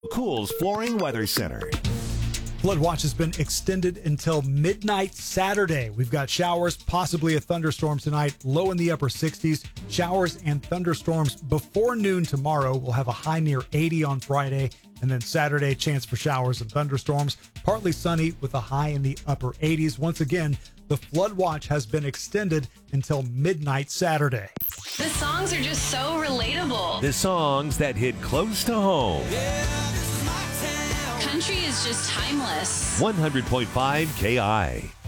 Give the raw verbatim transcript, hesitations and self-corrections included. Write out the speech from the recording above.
Kohl's Flooring Weather Center. Flood watch has been extended until midnight Saturday. We've got showers, possibly a thunderstorm tonight, low in the upper sixties. Showers and thunderstorms before noon tomorrow. We'll have a high near eighty on Friday. And then Saturday, chance for showers and thunderstorms. Partly sunny with a high in the upper eighties. Once again, the flood watch has been extended until midnight Saturday. The songs are just so relatable. The songs that hit close to home. Country is just timeless. one hundred point five K I.